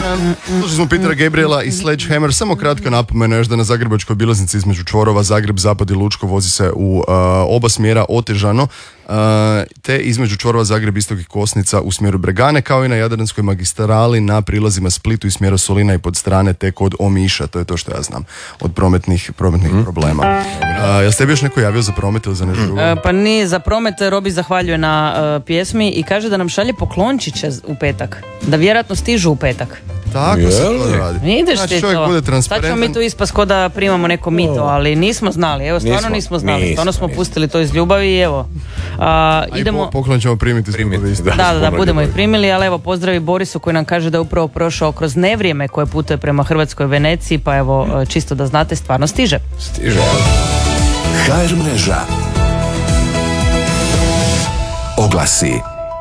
Slušali smo Petera Gabriela i Sledgehammer. Samo kratka napomena još da na zagrebačkoj obilaznici između čvorova Zagreb, Zapad i Lučko vozi se u oba smjera otežano, te između čvorova Zagreb, Istok i Kosnica u smjeru Bregane, kao i na Jadranskoj magistrali na prilazima Splitu i smjeru Solina i Podstrane te kod Omiša. To je to što ja znam od prometnih problema. Jel ste bi još neko javio za promet ili za nešto drugo? Pa nije za promet. Robi zahvaljuje na pjesmi i kaže da nam šalje poklončiće u petak. Da vjerojatno stižu u petak. Tako se to radi. Vidiš znači, ti čovjek to. bude transparentan. Sad ćemo mi tu ispast ko da primamo neko mito, ali nismo znali. Evo, stvarno nismo znali. Stvarno smo pustili to iz ljubavi i evo. Idemo... Poklon ćemo primiti. Da, budemo i primili, ali evo, pozdravi Borisu koji nam kaže da je upravo prošao kroz nevrijeme koje putuje prema Hrvatskoj Veneciji, pa evo, čisto da znate, stvarno stiže. HR mreža. Oglasi.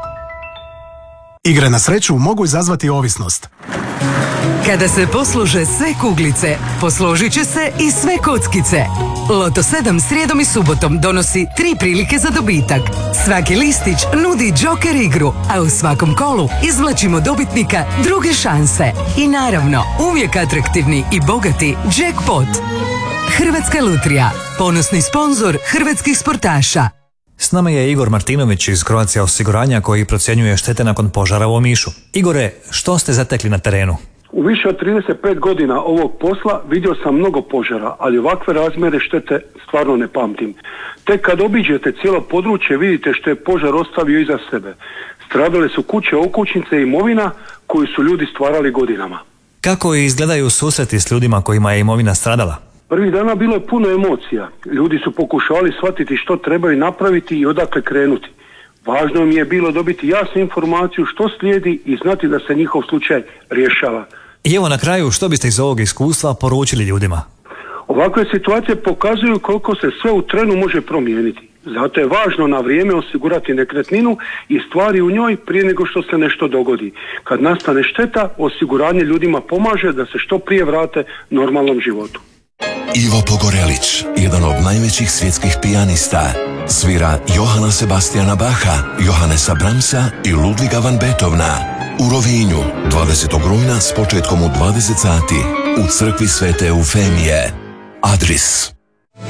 Igre na sreću mogu izazvati ovisnost. Kada se poslože sve kuglice, posložit će se i sve kockice. Loto 7 srijedom i subotom donosi 3 prilike za dobitak. Svaki listić nudi Joker igru, a u svakom kolu izvlačimo dobitnika druge šanse. I naravno, uvijek atraktivni i bogati jackpot. Hrvatska lutrija, ponosni sponzor hrvatskih sportaša. S nama je Igor Martinović iz Croatia osiguranja koji procjenjuje štete nakon požara u Omišu. Igore, što ste zatekli na terenu? U više od 35 godina ovog posla vidio sam mnogo požara, ali ovakve razmjere štete stvarno ne pamtim. Tek kad obiđete cijelo područje vidite što je požar ostavio iza sebe. Stradale su kuće, okućnice i imovina koju su ljudi stvarali godinama. Kako izgledaju susreti s ljudima kojima je imovina stradala? Prvih dana bilo je puno emocija. Ljudi su pokušavali shvatiti što trebaju napraviti i odakle krenuti. Važno mi je bilo dobiti jasnu informaciju što slijedi i znati da se njihov slučaj rješava. I evo na kraju, što biste iz ovog iskustva poručili ljudima? Ovakve situacije pokazuju koliko se sve u trenu može promijeniti. Zato je važno na vrijeme osigurati nekretninu i stvari u njoj prije nego što se nešto dogodi. Kad nastane šteta, osiguranje ljudima pomaže da se što prije vrate normalnom životu. Ivo Pogorelić, jedan od najvećih svjetskih pijanista, svira Johana Sebastiana Bacha, Johannesa Brahmsa i Ludviga van Beethovena. U Rovinju, 20. rujna s početkom u 20 sati, u crkvi Svete Eufemije. Adris.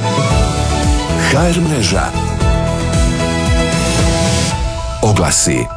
HR mreža. Oglasi.